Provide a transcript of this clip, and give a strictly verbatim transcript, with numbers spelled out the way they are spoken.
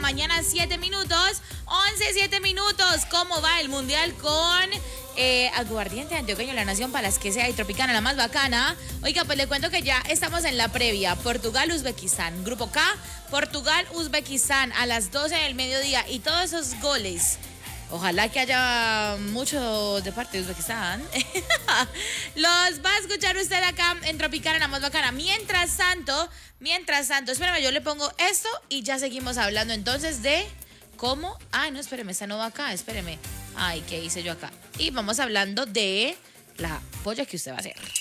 mañana, siete minutos. once, siete minutos. ¿Cómo va el mundial con eh, Aguardiente Antioqueño, la nación para las que sea y Tropicana, la más bacana? Oiga, pues le cuento que ya estamos en la previa. Portugal-Uzbekistán. Grupo K, Portugal-Uzbekistán a las doce del mediodía. Y todos esos goles, ojalá que haya mucho de parte de Uzbekistán. Los va a escuchar usted acá en Tropicana, la más bacana. Mientras tanto, mientras tanto, espérame, yo le pongo esto y ya seguimos hablando entonces de cómo... Ay, no, espéreme, esta no va acá, espéreme. Ay, ¿qué hice yo acá? Y vamos hablando de la polla que usted va a hacer.